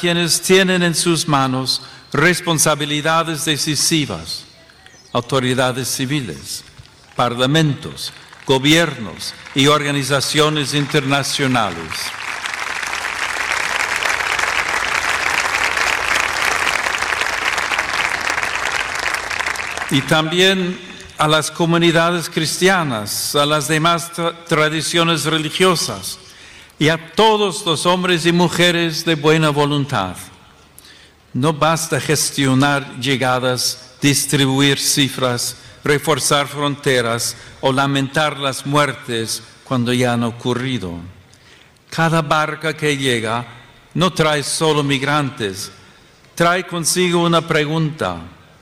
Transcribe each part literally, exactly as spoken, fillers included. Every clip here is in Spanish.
quienes tienen en sus manos responsabilidades decisivas: autoridades civiles, parlamentos, gobiernos y organizaciones internacionales. Y también a las comunidades cristianas, a las demás tra- tradiciones religiosas y a todos los hombres y mujeres de buena voluntad. No basta gestionar llegadas, distribuir cifras, reforzar fronteras o lamentar las muertes cuando ya han ocurrido. Cada barca que llega no trae solo migrantes, trae consigo una pregunta: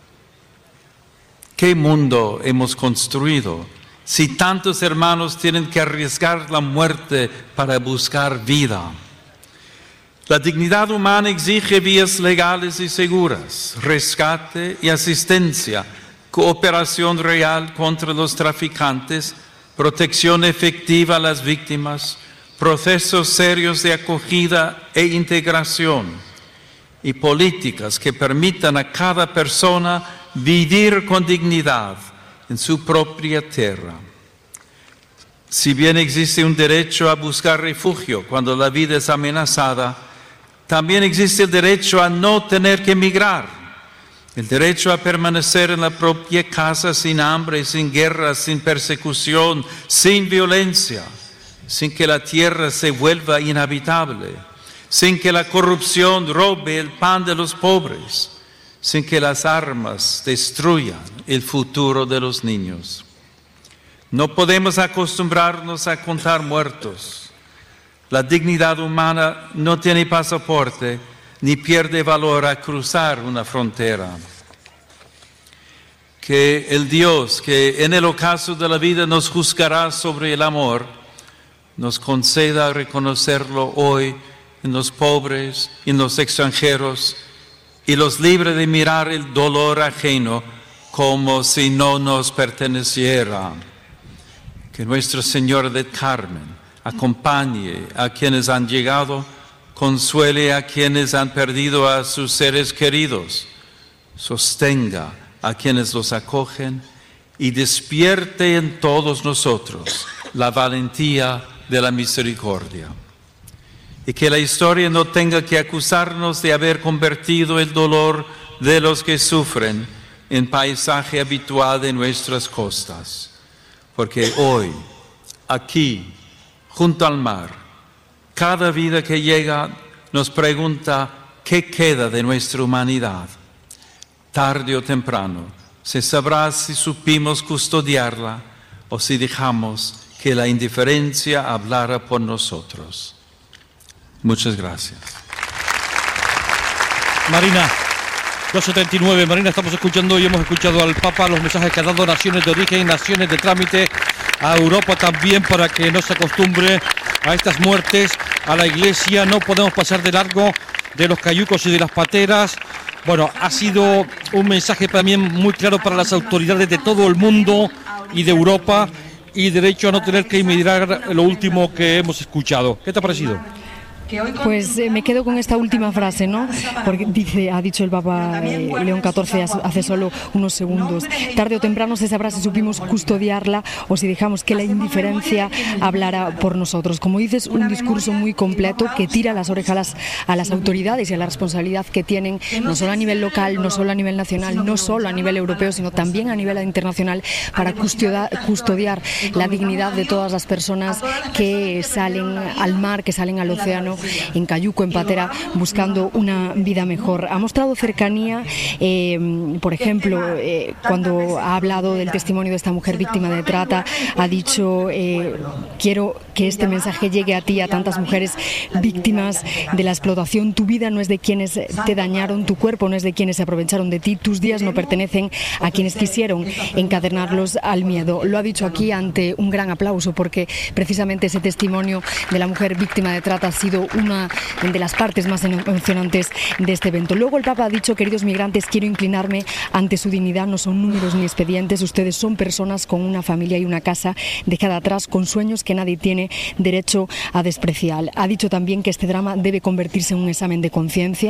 ¿qué mundo hemos construido si tantos hermanos tienen que arriesgar la muerte para buscar vida? La dignidad humana exige vías legales y seguras, rescate y asistencia, cooperación real contra los traficantes, protección efectiva a las víctimas, procesos serios de acogida e integración y políticas que permitan a cada persona vivir con dignidad en su propia tierra. Si bien existe un derecho a buscar refugio cuando la vida es amenazada, también existe el derecho a no tener que emigrar, el derecho a permanecer en la propia casa sin hambre, sin guerra, sin persecución, sin violencia, sin que la tierra se vuelva inhabitable, sin que la corrupción robe el pan de los pobres, sin que las armas destruyan el futuro de los niños. No podemos acostumbrarnos a contar muertos. La dignidad humana no tiene pasaporte ni pierde valor a cruzar una frontera. Que el Dios que en el ocaso de la vida nos juzgará sobre el amor, nos conceda reconocerlo hoy en los pobres, en los extranjeros, y los libre de mirar el dolor ajeno como si no nos perteneciera. Que Nuestra Señora del Carmen acompañe a quienes han llegado, consuele a quienes han perdido a sus seres queridos, sostenga a quienes los acogen y despierte en todos nosotros la valentía de la misericordia. Y que la historia no tenga que acusarnos de haber convertido el dolor de los que sufren en paisaje habitual de nuestras costas. Porque hoy, aquí, junto al mar, cada vida que llega nos pregunta qué queda de nuestra humanidad. Tarde o temprano se sabrá si supimos custodiarla o si dejamos que la indiferencia hablara por nosotros. Muchas gracias. Marina, dos setenta y nueve. Marina, estamos escuchando y hemos escuchado al Papa los mensajes que ha dado naciones de origen, naciones de trámite, a Europa también, para que no se acostumbre a estas muertes. A la Iglesia no podemos pasar de largo de los cayucos y de las pateras. Bueno, ha sido un mensaje también muy claro para las autoridades de todo el mundo y de Europa, y derecho a no tener que emigrar, lo último que hemos escuchado. ¿Qué te ha parecido? Pues eh, me quedo con esta última frase, ¿no? Porque dice, ha dicho el Papa eh, León catorce hace solo unos segundos: tarde o temprano se sabrá si supimos custodiarla o si dejamos que la indiferencia hablara por nosotros. Como dices, un discurso muy completo que tira las orejas a las autoridades y a la responsabilidad que tienen, no solo a nivel local, no solo a nivel nacional, no solo a nivel europeo, sino también a nivel internacional, para custodiar, custodiar la dignidad de todas las personas que salen al mar, que salen al océano, en cayuco, en patera, buscando una vida mejor. Ha mostrado cercanía, eh, por ejemplo, eh, cuando ha hablado del testimonio de esta mujer víctima de trata, ha dicho, eh, quiero que este mensaje llegue a ti, a tantas mujeres víctimas de la explotación. Tu vida no es de quienes te dañaron, tu cuerpo no es de quienes se aprovecharon de ti, tus días no pertenecen a quienes quisieron encadenarlos al miedo. Lo ha dicho aquí ante un gran aplauso, porque precisamente ese testimonio de la mujer víctima de trata ha sido una de las partes más emocionantes de este evento. Luego el Papa ha dicho: queridos migrantes, quiero inclinarme ante su dignidad, no son números ni expedientes, ustedes son personas con una familia y una casa dejada atrás, con sueños que nadie tiene derecho a despreciar. Ha dicho también que este drama debe convertirse en un examen de conciencia.